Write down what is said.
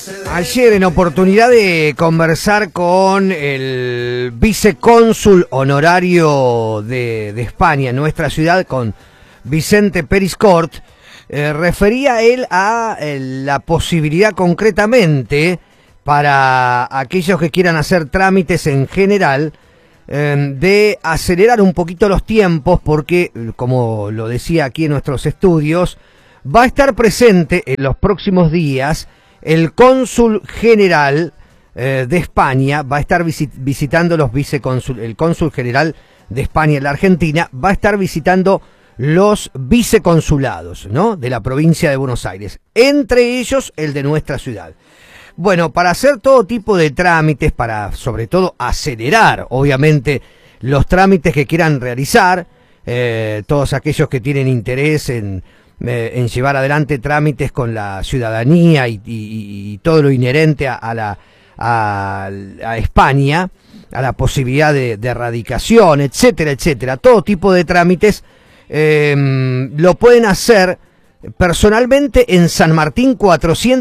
Ayer, en oportunidad de conversar con el vicecónsul honorario de España en nuestra ciudad, con Vicente Periscort, refería él a la posibilidad concretamente para aquellos que quieran hacer trámites en general de acelerar un poquito los tiempos, porque, como lo decía aquí en nuestros estudios, va a estar presente en los próximos días el cónsul general de España. Va a estar visitando el cónsul general de España en la Argentina, va a estar visitando los viceconsulados, ¿no?, de la provincia de Buenos Aires, entre ellos el de nuestra ciudad. Bueno, para hacer todo tipo de trámites, para sobre todo acelerar, obviamente, los trámites que quieran realizar, todos aquellos que tienen interés en llevar adelante trámites con la ciudadanía y todo lo inherente a España, a la posibilidad de erradicación, etcétera, etcétera. Todo tipo de trámites lo pueden hacer personalmente en San Martín 400.